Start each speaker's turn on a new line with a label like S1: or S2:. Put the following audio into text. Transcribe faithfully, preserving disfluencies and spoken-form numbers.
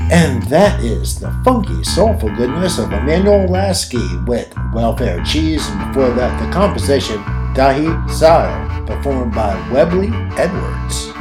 S1: And that is the funky, soulful goodness of Emmanuel Lasky with Welfare Cheese, and before that, the composition Dahi Sar, performed by Webley Edwards.